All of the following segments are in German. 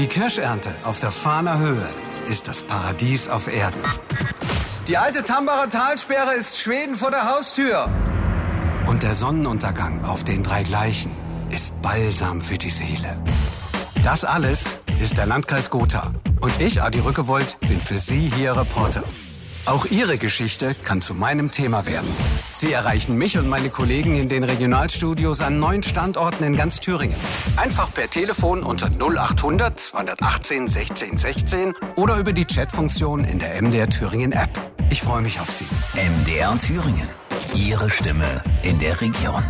Die Kirschernte auf der Fahner Höhe ist das Paradies auf Erden. Die alte Tambacher Talsperre ist Schweden vor der Haustür. Und der Sonnenuntergang auf den drei Gleichen ist Balsam für die Seele. Das alles ist der Landkreis Gotha. Und ich, Adi Rückewold, bin für Sie hier Reporter. Auch Ihre Geschichte kann zu meinem Thema werden. Sie erreichen mich und meine Kollegen in den Regionalstudios an 9 Standorten in ganz Thüringen. Einfach per Telefon unter 0800 218 16 16 oder über die Chatfunktion in der MDR Thüringen App. Ich freue mich auf Sie. MDR Thüringen. Ihre Stimme in der Region.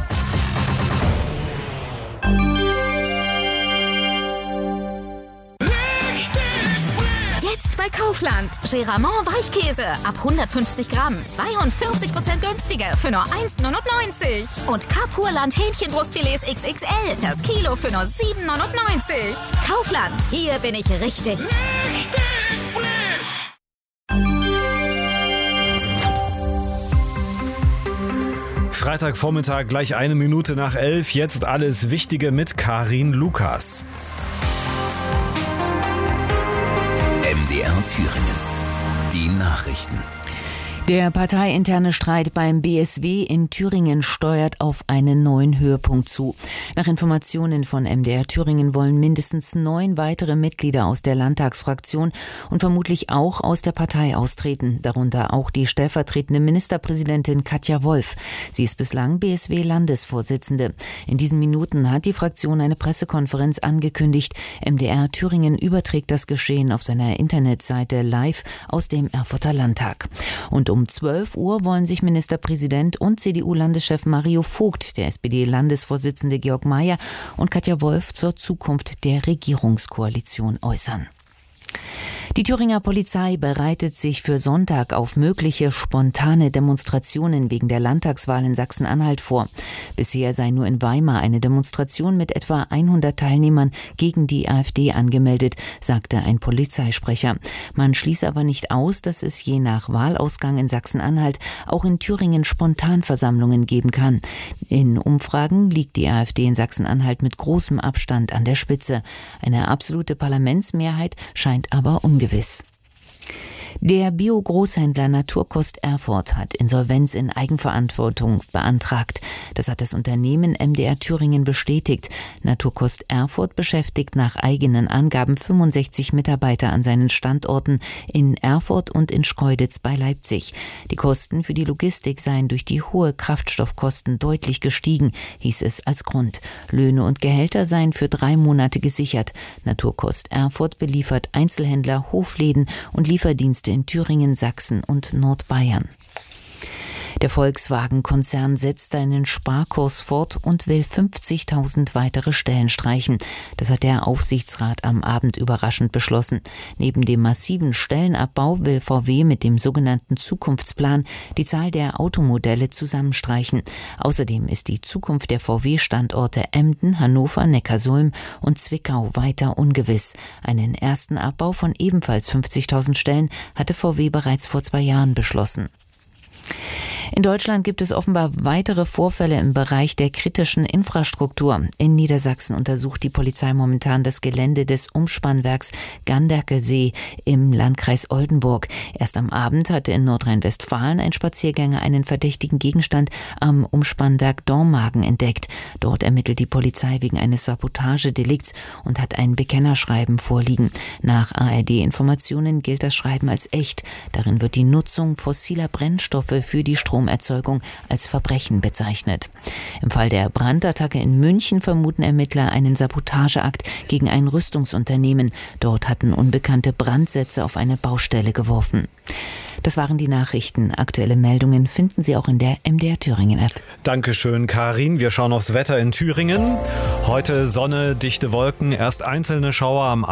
Jetzt bei Kaufland. Geramont Weichkäse ab 150 Gramm. 42% günstiger für nur 1,99. Und Kapurland Hähnchenbrustfilets XXL. Das Kilo für nur 7,99. Kaufland. Hier bin ich richtig. Richtig frisch. Freitagvormittag, gleich 1 Minute nach 11. Jetzt alles Wichtige mit Karin Lukas. MDR Thüringen. Die Nachrichten. Der parteiinterne Streit beim BSW in Thüringen steuert auf einen neuen Höhepunkt zu. Nach Informationen von MDR Thüringen wollen mindestens 9 weitere Mitglieder aus der Landtagsfraktion und vermutlich auch aus der Partei austreten, darunter auch die stellvertretende Ministerpräsidentin Katja Wolf. Sie ist bislang BSW-Landesvorsitzende. In diesen Minuten hat die Fraktion eine Pressekonferenz angekündigt. MDR Thüringen überträgt das Geschehen auf seiner Internetseite live aus dem Erfurter Landtag. Und um 12 Uhr wollen sich Ministerpräsident und CDU-Landeschef Mario Vogt, der SPD-Landesvorsitzende Georg Mayer und Katja Wolf zur Zukunft der Regierungskoalition äußern. Die Thüringer Polizei bereitet sich für Sonntag auf mögliche spontane Demonstrationen wegen der Landtagswahl in Sachsen-Anhalt vor. Bisher sei nur in Weimar eine Demonstration mit etwa 100 Teilnehmern gegen die AfD angemeldet, sagte ein Polizeisprecher. Man schließt aber nicht aus, dass es je nach Wahlausgang in Sachsen-Anhalt auch in Thüringen Spontanversammlungen geben kann. In Umfragen liegt die AfD in Sachsen-Anhalt mit großem Abstand an der Spitze. Eine absolute Parlamentsmehrheit scheint aber ungewiss. Der Bio-Großhändler Naturkost Erfurt hat Insolvenz in Eigenverantwortung beantragt. Das hat das Unternehmen MDR Thüringen bestätigt. Naturkost Erfurt beschäftigt nach eigenen Angaben 65 Mitarbeiter an seinen Standorten in Erfurt und in Schkeuditz bei Leipzig. Die Kosten für die Logistik seien durch die hohe Kraftstoffkosten deutlich gestiegen, hieß es als Grund. Löhne und Gehälter seien für 3 Monate gesichert. Naturkost Erfurt beliefert Einzelhändler, Hofläden und Lieferdienste in Thüringen, Sachsen und Nordbayern. Der Volkswagen-Konzern setzt einen Sparkurs fort und will 50.000 weitere Stellen streichen. Das hat der Aufsichtsrat am Abend überraschend beschlossen. Neben dem massiven Stellenabbau will VW mit dem sogenannten Zukunftsplan die Zahl der Automodelle zusammenstreichen. Außerdem ist die Zukunft der VW-Standorte Emden, Hannover, Neckarsulm und Zwickau weiter ungewiss. Einen ersten Abbau von ebenfalls 50.000 Stellen hatte VW bereits vor 2 Jahren beschlossen. In Deutschland gibt es offenbar weitere Vorfälle im Bereich der kritischen Infrastruktur. In Niedersachsen untersucht die Polizei momentan das Gelände des Umspannwerks Ganderkesee im Landkreis Oldenburg. Erst am Abend hatte in Nordrhein-Westfalen ein Spaziergänger einen verdächtigen Gegenstand am Umspannwerk Dormagen entdeckt. Dort ermittelt die Polizei wegen eines Sabotagedelikts und hat ein Bekennerschreiben vorliegen. Nach ARD-Informationen gilt das Schreiben als echt. Darin wird die Nutzung fossiler Brennstoffe für die Stromerzeugung als Verbrechen bezeichnet. Im Fall der Brandattacke in München vermuten Ermittler einen Sabotageakt gegen ein Rüstungsunternehmen. Dort hatten Unbekannte Brandsätze auf eine Baustelle geworfen. Das waren die Nachrichten. Aktuelle Meldungen finden Sie auch in der MDR Thüringen App. Dankeschön, Karin. Wir schauen aufs Wetter in Thüringen. Heute Sonne, dichte Wolken, erst einzelne Schauer am